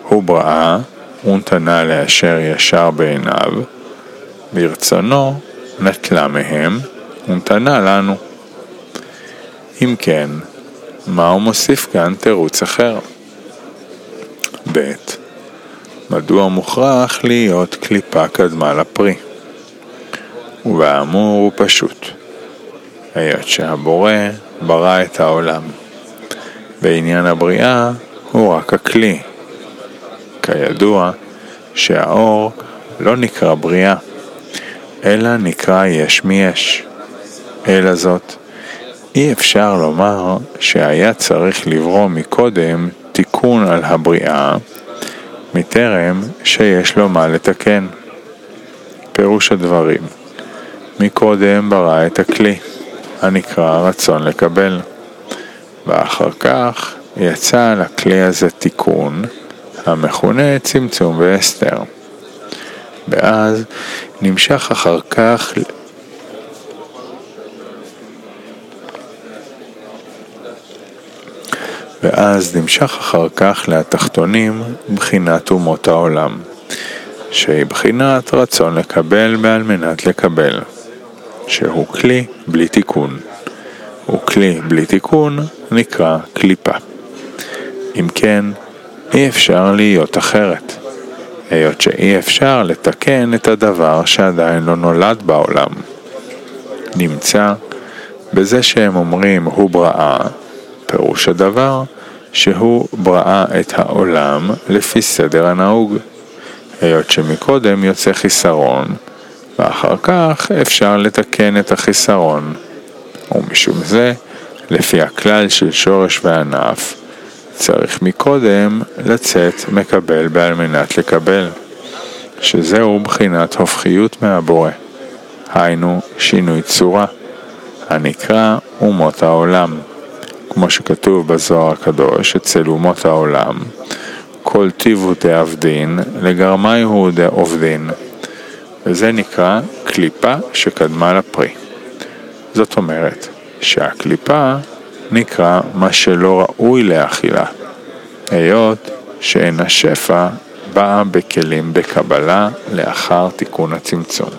הוא בראה ונתנה לאשר ישר בעיניו, ברצונו נטלה מהם ונתנה לנו. אם כן, מה הוא מוסיף כאן תירוץ אחר? ב' מדוע מוכרח להיות קליפה קדמה לפרי? ובאמור הוא פשוט, היות שהבורא ברא את העולם. בעניין הבריאה הוא רק הכלי. כידוע שהאור לא נקרא בריאה, אלא נקרא יש מיש. אלא זאת, אי אפשר לומר שהיה צריך לברוא מקודם תיקון על הבריאה, מטרם שיש לו מה לתקן. פירוש הדברים, מקודם ברא את הכלי, הנקרא רצון לקבל, ואחר כך יצא לכלי הזה תיקון, המכונה צמצום והסתר. ואז נמשך אחר כך לתחתונים בחינת אומות העולם, שהיא בחינת רצון לקבל בעל מנת לקבל, שהוא כלי בלי תיקון. וכלי בלי תיקון נקרא קליפה. אם כן, אי אפשר להיות אחרת, היות שאי אפשר לתקן את הדבר שעדיין לא נולד בעולם. נמצא בזה שהם אומרים הוא בראה, פירוש הדבר שהוא בראה את העולם לפי סדר הנהוג, היות שמקודם יוצא חיסרון, ואחר כך אפשר לתקן את החיסרון. ומשום זה, לפי הכלל של שורש וענף, צריך מקודם לצאת מקבל בעל מנת לקבל, שזהו בחינת הופכיות מהבורא, היינו שינוי צורה, הנקרא אומות העולם. כמו שכתוב בזוהר הקדוש אצל אומות העולם, כל טיבו דעבדין לגרמי הוא דעובדין, וזה נקרא קליפה שקדמה לפרי. זאת אומרת שהקליפה נקרא מה שלא ראוי לאכילה, היות שאין השפע באה בכלים בקבלה לאחר תיקון הצמצום.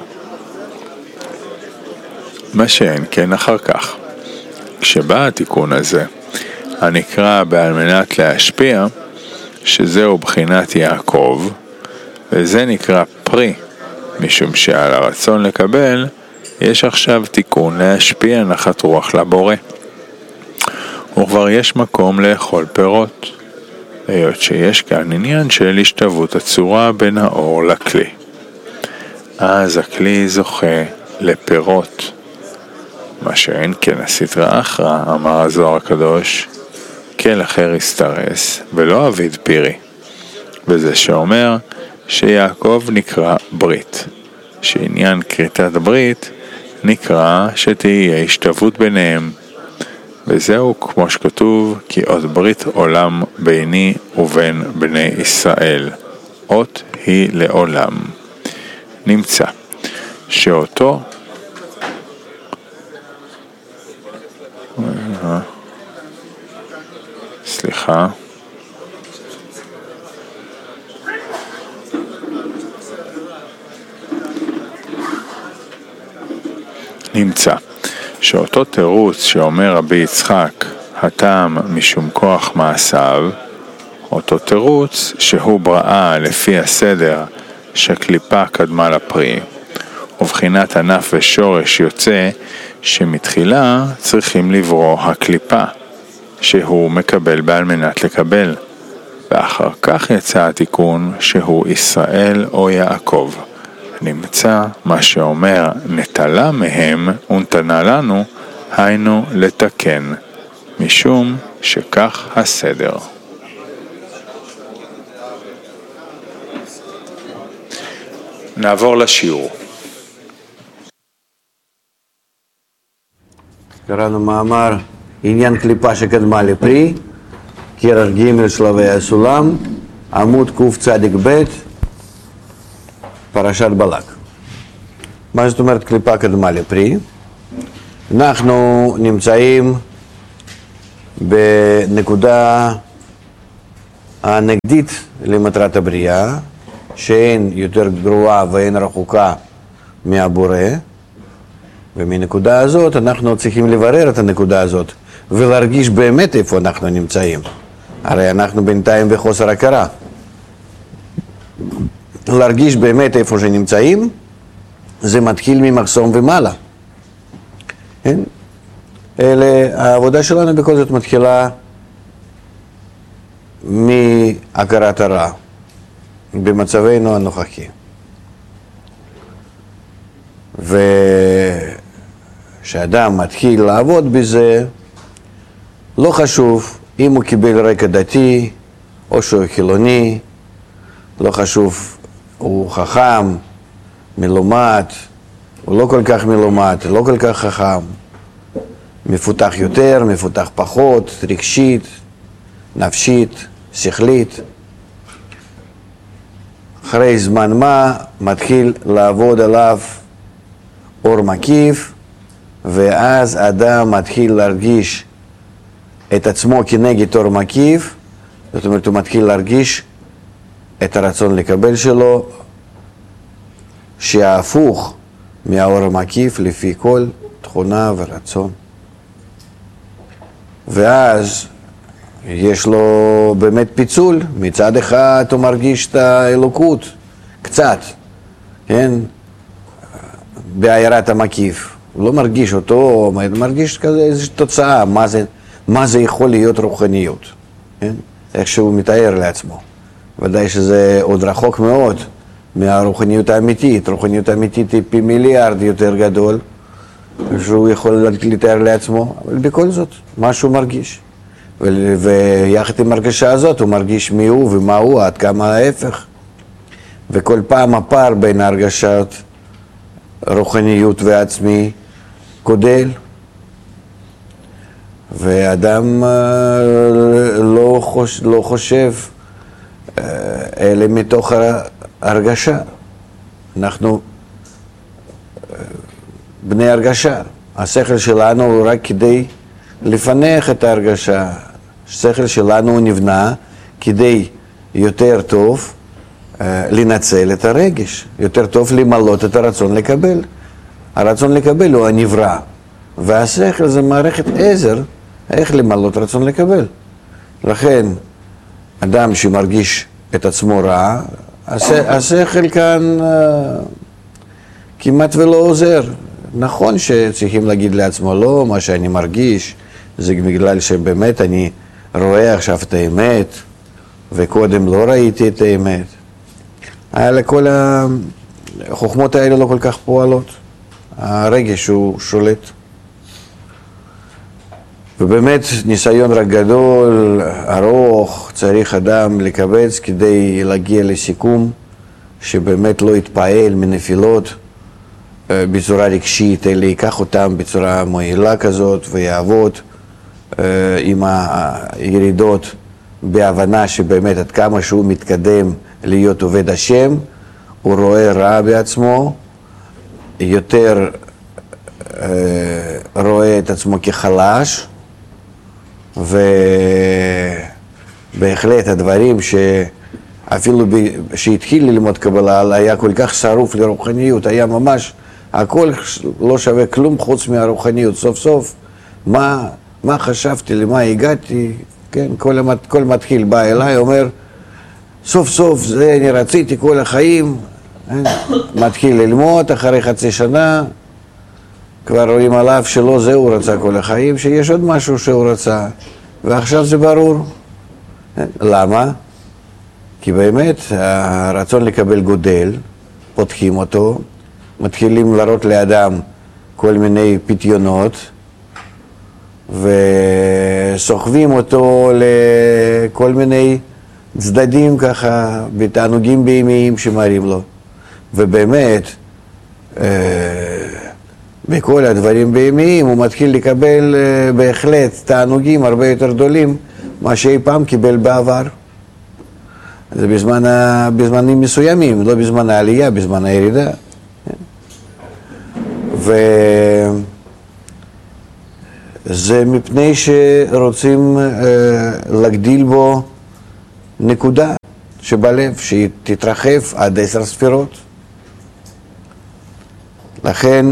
מה שאין כן אחר כך, כשבא התיקון הזה, הנקרא בעל מנת להשפיע, שזהו בחינת יעקב, וזה נקרא פרי, משום שעל הרצון לקבל, יש עכשיו תיקון להשפיע נחת רוח לבורא. וכבר יש מקום לאכול פירות, היות שיש כאן עניין של השתוות הצורה בין האור לכלי. אז הכלי זוכה לפירות. מה שאין כן הסתרא אחרא, אמר הזוהר הקדוש, כל אחר יסתרס ולא אביד פירי. וזה שאומר שיעקב נקרא ברית, שעניין כריתת ברית נקרא שתהיה השתוות ביניהם. וזהו כמו שכתוב, כי אות ברית עולם ביני ובין בני ישראל, אות היא לעולם. נמצא שאותו נמצא שאותו תירוץ שאומר רבי יצחק, הטעם משום כוח מעשיו, אותו תירוץ שהוא בראה לפי הסדר שקליפה קדמה לפרי, ובחינת ענף ושורש יוצא שמתחילה צריכים לברוא הקליפה, שהוא מקבל בעל מנת לקבל, ואחר כך יצא התיקון שהוא ישראל או יעקב. נמצא מה שאומר נטלה מהם ונתנה לנו, היינו לתקן, משום שכך הסדר. נעבור לשיעור. קראנו מאמר עניין קליפה שקדמה לפרי, כרך ג' שלבי הסולם, עמוד קצ"ב, פרשת בלק. מה זאת אומרת קליפה קדמה לפרי? אנחנו נמצאים בנקודה הנגדית למטרת הבריאה, שאין יותר גרועה ואין רחוקה מהבורא, ומנקודה הזאת אנחנו צריכים לברר את הנקודה הזאת ולהרגיש באמת איפה אנחנו נמצאים. הרי אנחנו בינתיים בחוסר הכרה. להרגיש באמת איפה שנמצאים, זה מתחיל ממחסום ומעלה. כן? העבודה שלנו בכל זאת מתחילה מהכרת הרע במצבנו הנוכחי. ושאדם מתחיל לעבוד בזה, לא חשוב אם הוא קיבל רקע דתי או שהוא חילוני, לא חשוב, הוא חכם, מלומד, הוא לא כל כך מלומד, לא כל כך חכם, מפותח יותר, מפותח פחות, רגשית, נפשית, שכלית. אחרי זמן מה מתחיל לעבוד עליו אור מקיף, ואז אדם מתחיל להרגיש את עצמו כנגד אור מקיף, זאת אומרת הוא מתחיל להרגיש את הרצון לקבל שלו, שההפוך מהאור המקיף לפי כל תכונה ורצון. ואז יש לו באמת פיצול, מצד אחד הוא מרגיש את האלוקות, קצת, כן? בעיירת המקיף. הוא לא מרגיש אותו, הוא מרגיש כזה איזושהי תוצאה, מה זה יכול להיות רוחניות, כן? איך שהוא מתאר לעצמו. ודאי שזה עוד רחוק מאוד מהרוחניות האמיתית. רוחניות האמיתית היא פי מיליארד יותר גדול, שהוא יכול לתאר לעצמו, אבל בכל זאת, מה שהוא מרגיש. ויחד עם הרגשה הזאת הוא מרגיש מי הוא ומה הוא, עד כמה ההפך. וכל פעם הפער בין הרגשת רוחניות ועצמי גודל. ואדם לא חושב אלא מתוך הרגשה. אנחנו בני הרגשה. השכל שלנו הוא רק כדי לפנח את ההרגשה. השכל שלנו נבנה כדי יותר טוב לנצל את הרגש, יותר טוב למלות את הרצון לקבל. הרצון לקבל הוא הנברא, והשכל זה מערכת עזר איך למלות רצון לקבל. לכן אדם שמרגיש את עצמו רע, השכל כאן כמעט ולא עוזר. נכון שצריכים להגיד לעצמו, לא, מה שאני מרגיש זה בגלל שבאמת אני רואה עכשיו את האמת, וקודם לא ראיתי את האמת. כל החוכמות האלה לא כל כך פועלות. הרגש הוא שולט. ובאמת ניסיון רק גדול, ארוך, צריך אדם לקבץ כדי להגיע לסיכום שבאמת לא יתפעל מנפילות בצורה רגשית, אלא ייקח אותם בצורה מועילה כזאת ויעבוד עם הירידות בהבנה שבאמת עד כמה שהוא מתקדם להיות עובד השם, הוא רואה רע בעצמו, יותר רואה את עצמו כחלש, ובהחלט הדברים שאפילו שהתחיל ללמוד קבלה היה כל כך שרוף לרוחניות, היה ממש הכל לא שווה כלום חוץ מהרוחניות. סוף סוף מה חשבתי, למה הגעתי, כן? כל מתחיל בא אליי, אומר סוף סוף זה אני רציתי כל החיים, מתחיל ללמוד, אחרי חצי שנה כבר רואים עליו שלא זה הוא רצה כל החיים, שיש עוד משהו שהוא רצה, ועכשיו זה ברור. למה? כי באמת הרצון לקבל גודל, פותחים אותו, מתחילים להראות לאדם כל מיני פתיונות, וסוחבים אותו לכל מיני צדדים ככה, בתענוגים בהמיים שמראים לו. ובאמת, בכל הדברים בהמיים הוא מתחיל לקבל בהחלט תענוגים הרבה יותר גדולים מה שאי פעם קיבל בעבר. זה בזמנים מסוימים, לא בזמן העלייה, בזמן הירידה. וזה מפני שרוצים להגדיל בו נקודה שבלב, שהיא תתרחב עד 10 ספירות. לכן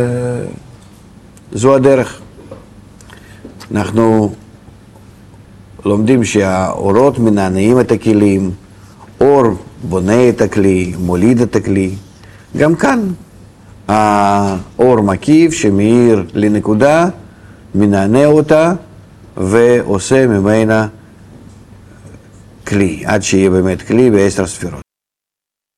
זו הדרך. אנחנו לומדים שהאורות מנענעים את הכלים, אור בונה את הכלי, מוליד את הכלי. גם כאן האור מקיף שמאיר לנקודה, מנענע אותה ועושה ממנה כלי, עד שיהיה באמת כלי ב10 ספירות.